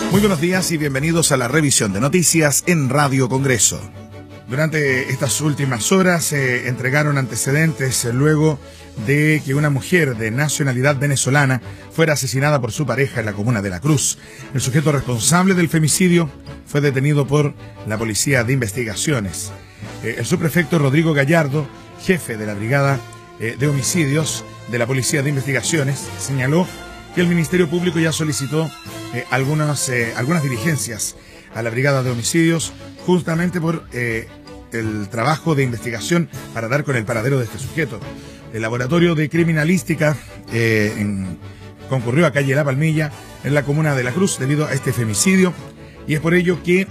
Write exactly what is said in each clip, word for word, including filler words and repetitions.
Muy buenos días y bienvenidos a la revisión de noticias en Radio Congreso. Durante estas últimas horas se eh, entregaron antecedentes eh, luego de que una mujer de nacionalidad venezolana fuera asesinada por su pareja en la comuna de La Cruz. El sujeto responsable del femicidio fue detenido por la Policía de Investigaciones. Eh, el subprefecto Rodrigo Gallardo, jefe de la Brigada eh, de Homicidios de la Policía de Investigaciones, señaló que el Ministerio Público ya solicitó eh, algunas, eh, algunas diligencias a la Brigada de Homicidios justamente por eh, el trabajo de investigación para dar con el paradero de este sujeto. El laboratorio de criminalística eh, en, concurrió a calle La Palmilla en la comuna de La Cruz debido a este femicidio y es por ello que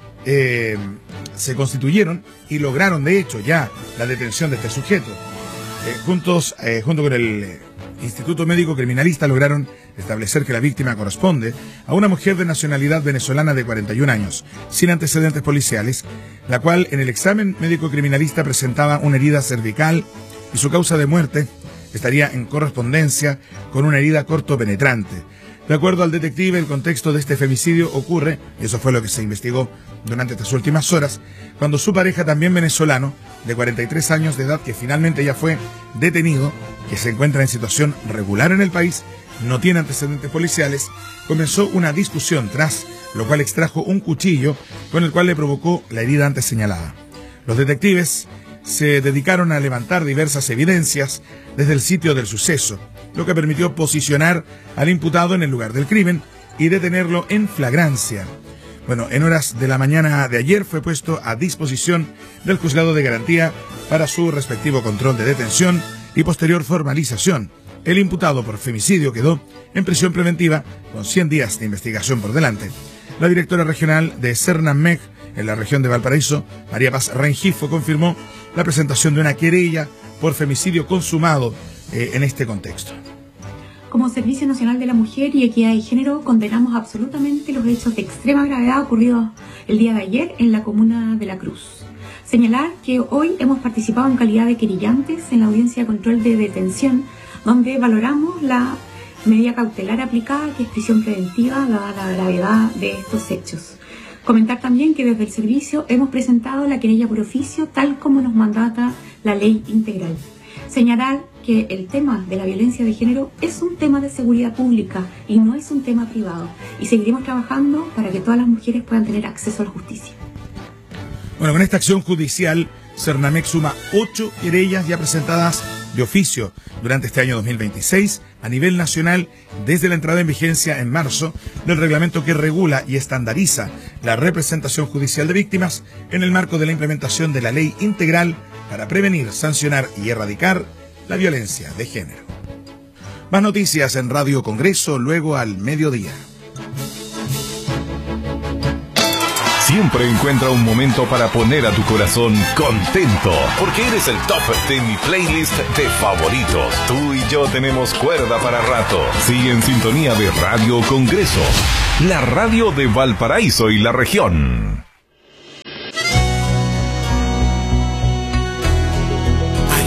eh, se constituyeron y lograron de hecho ya la detención de este sujeto. Eh, juntos, eh, junto con el eh, Instituto Médico Criminalista lograron establecer que la víctima corresponde a una mujer de nacionalidad venezolana de cuarenta y un años, sin antecedentes policiales, la cual en el examen médico criminalista presentaba una herida cervical y su causa de muerte estaría en correspondencia con una herida cortopenetrante. De acuerdo al detective, el contexto de este femicidio ocurre, y eso fue lo que se investigó durante estas últimas horas, cuando su pareja, también venezolano, de cuarenta y tres años de edad, que finalmente ya fue detenido, que se encuentra en situación regular en el país, no tiene antecedentes policiales, comenzó una discusión, tras lo cual extrajo un cuchillo con el cual le provocó la herida antes señalada. Los detectives se dedicaron a levantar diversas evidencias desde el sitio del suceso, lo que permitió posicionar al imputado en el lugar del crimen y detenerlo en flagrancia. Bueno, en horas de la mañana de ayer fue puesto a disposición del juzgado de garantía para su respectivo control de detención y posterior formalización. El imputado por femicidio quedó en prisión preventiva con cien días de investigación por delante. La directora regional de Cernamec en la región de Valparaíso, María Paz Rengifo, confirmó la presentación de una querella por femicidio consumado eh, en este contexto. Como Servicio Nacional de la Mujer y Equidad de Género, condenamos absolutamente los hechos de extrema gravedad ocurridos el día de ayer en la comuna de La Cruz. Señalar que hoy hemos participado en calidad de querellantes en la audiencia de control de detención, donde valoramos la medida cautelar aplicada, que es prisión preventiva, dada la gravedad de estos hechos. Comentar también que desde el servicio hemos presentado la querella por oficio, tal como nos mandata la ley integral. Señalar que el tema de la violencia de género es un tema de seguridad pública y no es un tema privado. Y seguiremos trabajando para que todas las mujeres puedan tener acceso a la justicia. Bueno, con esta acción judicial, Cernamec suma ocho querellas ya presentadas de oficio durante este año dos mil veintiséis a nivel nacional desde la entrada en vigencia en marzo del reglamento que regula y estandariza la representación judicial de víctimas en el marco de la implementación de la ley integral para prevenir, sancionar y erradicar la violencia de género. Más noticias en Radio Congreso luego al mediodía. Siempre encuentra un momento para poner a tu corazón contento, porque eres el top de mi playlist de favoritos. Tú y yo tenemos cuerda para rato. Sigue en sintonía de Radio Congreso, la radio de Valparaíso y la región.